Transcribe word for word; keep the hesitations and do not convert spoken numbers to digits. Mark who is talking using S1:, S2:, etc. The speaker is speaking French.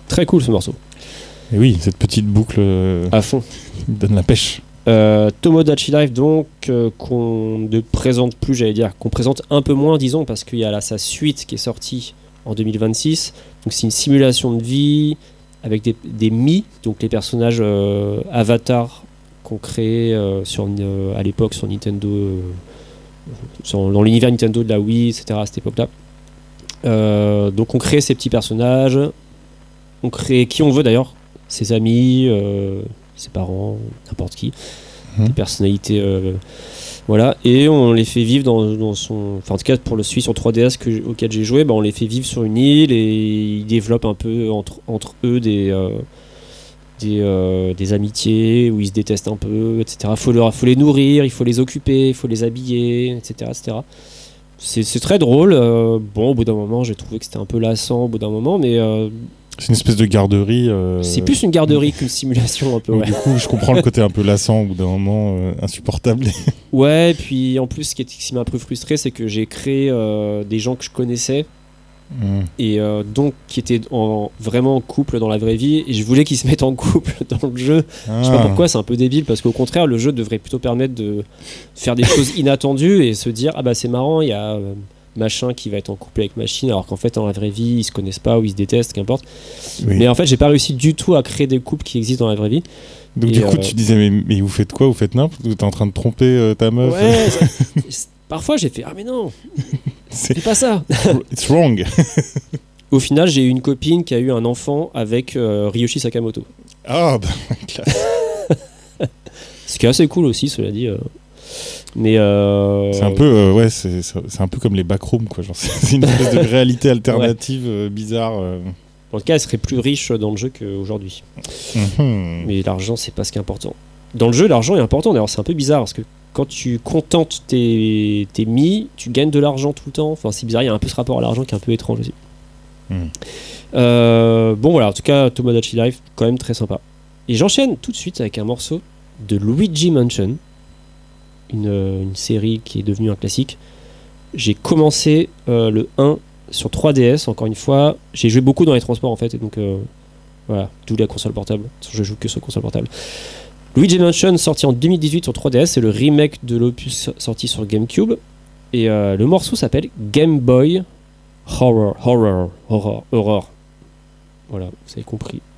S1: Très cool ce morceau.
S2: Et oui, cette petite boucle euh,
S1: à fond
S2: donne la pêche.
S1: Euh, Tomodachi Life donc euh, qu'on ne présente plus, j'allais dire qu'on présente un peu moins, disons, parce qu'il y a là sa suite qui est sortie en deux mille vingt-six. Donc c'est une simulation de vie avec des, des Mi, donc les personnages euh, avatars qu'on créait euh, sur euh, à l'époque sur Nintendo, euh, sur, dans l'univers Nintendo de la Wii, et cetera à cette époque-là. Euh, donc on crée ces petits personnages, on crée qui on veut d'ailleurs, ses amis, euh, ses parents, n'importe qui, mmh. des personnalités, euh, voilà, et on les fait vivre dans, dans son, enfin en tout cas pour le Switch sur trois D S que, auquel j'ai joué, bah, on les fait vivre sur une île et ils développent un peu entre, entre eux des, euh, des, euh, des amitiés où ils se détestent un peu, et cetera. Faut leur, faut les nourrir, il faut les occuper, il faut les habiller, et cetera, et cetera. C'est, c'est très drôle. Euh, bon, au bout d'un moment, j'ai trouvé que c'était un peu lassant au bout d'un moment, mais euh,
S2: c'est une espèce de garderie. Euh...
S1: C'est plus une garderie qu'une simulation un peu.
S2: Donc,
S1: ouais.
S2: Du coup, je comprends le côté un peu lassant au bout d'un moment, euh, insupportable.
S1: Ouais, et puis en plus, ce qui, est, ce qui m'a un peu frustré, c'est que j'ai créé euh, des gens que je connaissais mmh. et euh, donc qui étaient en, vraiment en couple dans la vraie vie, et je voulais qu'ils se mettent en couple dans le jeu. Ah. Je sais pas pourquoi, c'est un peu débile, parce qu'au contraire, le jeu devrait plutôt permettre de faire des choses inattendues et se dire ah bah c'est marrant, il y a euh, machin qui va être en couple avec machine, alors qu'en fait dans la vraie vie ils se connaissent pas ou ils se détestent, qu'importe. Oui. Mais en fait j'ai pas réussi du tout à créer des couples qui existent dans la vraie vie.
S2: Donc et du coup euh... tu disais mais, mais vous faites quoi, vous faites n'importe, vous êtes en train de tromper euh, ta meuf.
S1: Ouais, ça, parfois j'ai fait ah mais non, c'est pas ça.
S2: It's wrong.
S1: Au final j'ai eu une copine qui a eu un enfant avec euh, Ryoshi Sakamoto.
S2: Ah bah classe.
S1: Ce qui est assez cool aussi, cela dit. Euh... Mais euh...
S2: c'est un peu euh, ouais c'est, c'est un peu comme les backrooms quoi, genre c'est une espèce de réalité alternative ouais. euh, bizarre euh...
S1: en tout cas elle serait plus riche dans le jeu qu'aujourd'hui. Mm-hmm. Mais l'argent c'est pas ce qui est important dans le jeu. L'argent est important d'ailleurs, c'est un peu bizarre parce que quand tu contentes tes, tes mi, tu gagnes de l'argent tout le temps. Enfin c'est bizarre, il y a un peu ce rapport à l'argent qui est un peu étrange aussi. mm. euh, bon voilà, en tout cas Tomodachi Life quand même très sympa, et j'enchaîne tout de suite avec un morceau de Luigi Mansion. Une, une série qui est devenue un classique. J'ai commencé euh, le un sur trois D S, encore une fois. J'ai joué beaucoup dans les transports en fait, et donc euh, voilà, d'où la console portable. Je joue que sur console portable. Luigi Mansion, sorti en deux mille dix-huit sur trois D S, c'est le remake de l'opus sorti sur GameCube. Et euh, le morceau s'appelle Game Boy Horror. Horror. Horror. Horror. Voilà, vous avez compris.